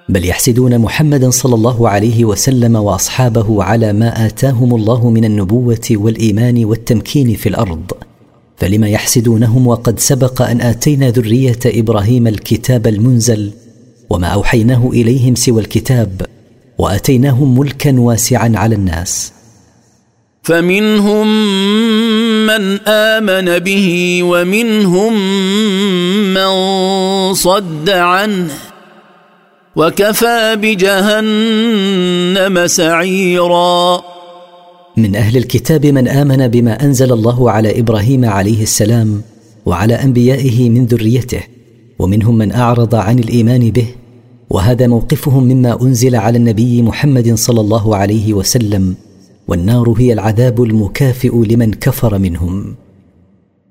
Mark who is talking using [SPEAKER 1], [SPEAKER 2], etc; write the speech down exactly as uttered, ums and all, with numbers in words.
[SPEAKER 1] بل يحسدون محمدا صلى الله عليه وسلم وأصحابه على ما آتاهم الله من النبوة والإيمان والتمكين في الأرض، فلما يحسدونهم وقد سبق أن آتينا ذرية إبراهيم الكتاب المنزل وما أوحيناه إليهم سوى الكتاب، وآتيناهم ملكا واسعا على الناس.
[SPEAKER 2] فمنهم من آمن به ومنهم من صد عنه وكفى بجهنم سعيرا.
[SPEAKER 1] من أهل الكتاب من آمن بما أنزل الله على إبراهيم عليه السلام وعلى أنبيائه من ذريته، ومنهم من أعرض عن الإيمان به، وهذا موقفهم مما أنزل على النبي محمد صلى الله عليه وسلم، والنار هي العذاب المكافئ لمن كفر منهم.